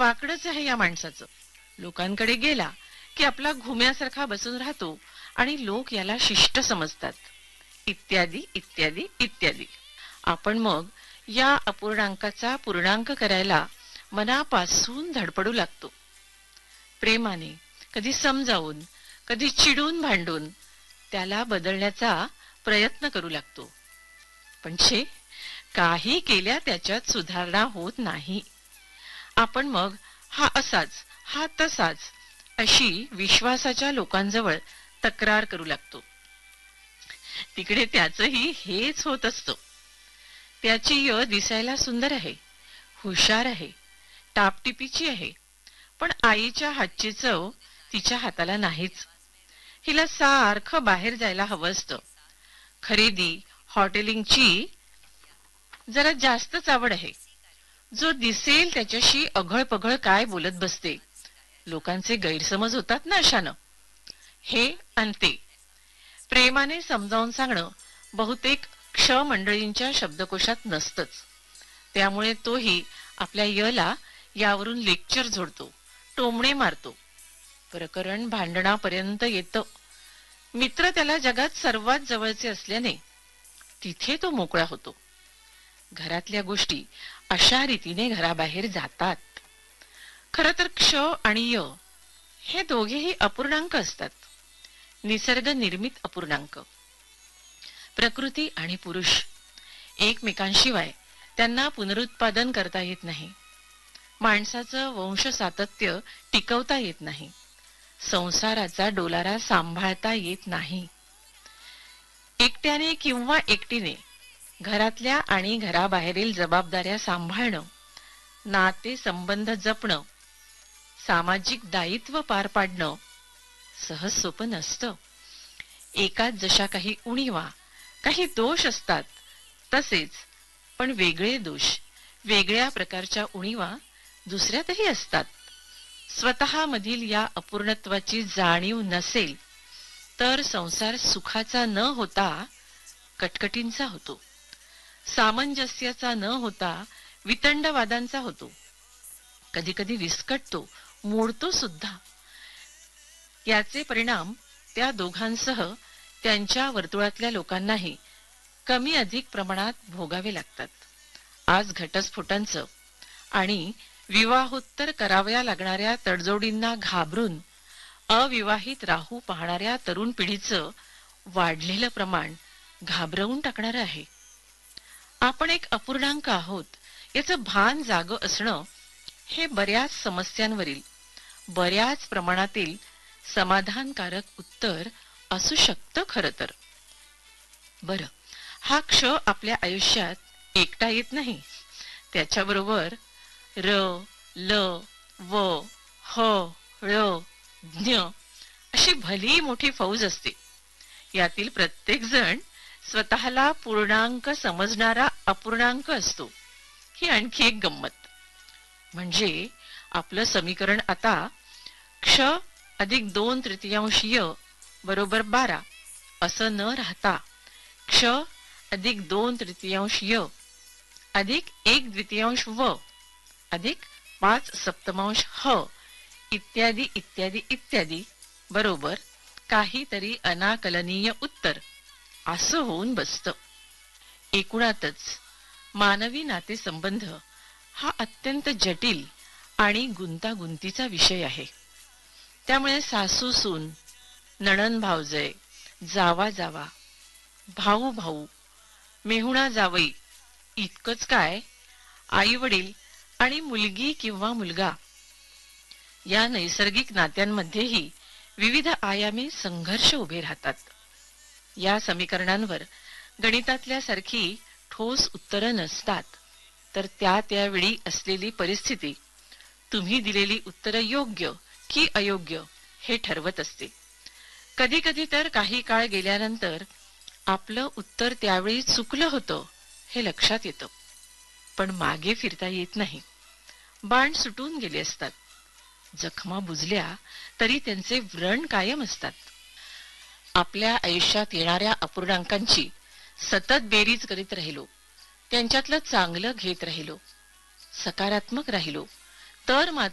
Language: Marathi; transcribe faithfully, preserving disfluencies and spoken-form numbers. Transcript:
वाकडच आहे या माणसाचं. लोकांकडे गेला की आपला घुम्यासारखा बसून राहतो आणि लोक याला शिष्ट समजतात, इत्यादी इत्यादी इत्यादी. आपण मग या अपूर्णांकाचा पूर्णांक करायला मनापासून धडपडू लागतो. प्रेमाने, कधी समजावून, कधी चिडून भांडून त्याला बदलण्याचा प्रयत्न करू लागतो. पण छे, काही केल्या त्याच्यात सुधारणा होत नाही. आपण मग हा असाच, हा तसाच अशी विश्वासाच्या लोकांजवळ तक्रार करू लागतो. तिकडे त्याचंही हेच होत असतं. त्याची य दिसायला सुंदर आहे, हुशार आहे, टापटिपीची आहे, पण आईच्या हातची चव तिच्या हाताला नाहीच. हिला सारखं बाहेर जायला हवं असतं. खरेदी, हॉटेलिंगची जरा जास्तच आवड आहे. जो दिसेल त्याच्याशी अघळ पघळ काय बोलत बसते. लोकांचे गैरसमज होतात ना अशानं. हे अंते प्रेमाने समजावून सांगणं बहुतेक क्ष मंडळींच्या शब्दकोशात नसतंच. त्यामुळे तोही आपल्या यला यावरून लेक्चर जोडतो, टोमणे मारतो. प्रकरण भांडणापर्यंत येतं. मित्र त्याला जगात सर्वात जवळचे असल्याने तिथे तो मोकळा होतो. घरातल्या गोष्टी अशा रीतीने घराबाहेर जातात. खर तर क्ष आणि य हे दोघेही अपूर्णांक असतात, निसर्ग निर्मित अपूर्णांक. प्रकृती आणि पुरुष एकमेकांशिवाय त्यांना पुनरुत्पादन करता येत नाही. माणसाचं वंश सातत्य टिकवता येत नाही. संसाराचा डोलारा सांभाळता येत नाही. एकट्याने किंवा एकटीने घरातल्या आणि घराबाहेरील जबाबदाऱ्या सांभाळणं, नाते संबंध जपणं, सामाजिक दायित्व पार पाडणं सहज सोपं नसतं. एकाच जशा काही उणीवा, काही दोष असतात तसेच, पण वेगळे दोष, वेगळ्या प्रकारच्या उणीवा दुसऱ्यातही असतात. स्वतः मधील या अपूर्णत्वाची जाणीव नसेल तर संसार सुखाचा न होता कटकटींचा होतो, सामंजस्याचा न होता वितंडवादांचा होतो. कधी कधी विस्कटतो, मोडतो सुद्धा. याचे परिणाम त्या दोघांसह त्यांच्या वर्तुळातल्या लोकांनाही कमी अधिक प्रमाणात भोगावे लागतात. आज घटस्फोटांचं आणि विवाहोत्तर कराव्या लागणाऱ्या तडजोडींना घाबरून अविवाहित राहू पाहणाऱ्या तरुण पिढीचं वाढलेलं प्रमाण घाबरवून टाकणारं आहे. आपण एक अपूर्णांक आहोत याचं भान जागं असणं हे बऱ्याच समस्यांवरील बऱ्याच प्रमाणातील समाधानकारक उत्तर असू शकतं. खरं तर बरं, हा क्ष आपल्या आयुष्यात एकटा येत नाही. त्याच्याबरोबर र, ल, व, ह, ळ, ज्ञ अशी भली मोठी फौज असते. यातील प्रत्येक जण स्वतःला पूर्णांक समजणारा अपूर्णांक असतो. ही आणखी एक गंमत. म्हणजे आपलं समीकरण आता क्ष अधिक दोन तृतीयांश य बरोबर बारा असं न राहता क्ष अधिक दोन तृतीयांश य अधिक एक द्वितीयांश व अधिक पाच सप्तमांश ह इत्यादी इत्यादी इत्यादी बरोबर काहीतरी अनाकलनीय उत्तर असं होऊन बसतं. एकूणातच मानवी नातेसंबंध हा अत्यंत जटिल आणि गुंतागुंतीचा विषय आहे. त्यामुळे सासू सून, नणंद भावजय, जावा जावा, भाऊ भाऊ, मेहुणा जावई इतकंच काय, आई वडील आणि मुलगी किंवा मुलगा या नैसर्गिक नात्यांमध्येही विविध आयामी संघर्ष उभे राहतात. या समीकरणांवर गणितातल्या सारखी ठोस उत्तरं नसतात, तर त्या त्यावेळी असलेली परिस्थिती तुम्ही दिलेली उत्तरं योग्य की अयोग्य हे ठरवत असते. कधी कधी तर काही काळ गेल्यानंतर आपलं उत्तर त्यावेळी चुकलं होतं हे लक्षात येतं, पण मागे फिरता येत नाही. बाण सुटून गेले असतात, जखमा बुजल्या तरी त्यांचे व्रण कायम असतात. आपल्या आयुष्यात येणाऱ्या अपूर्णांकांची सतत बेरीज करीत राहिलो, त्यांच्यातलं चांगलं घेत राहिलो, सकारात्मक राहिलो तर मात्र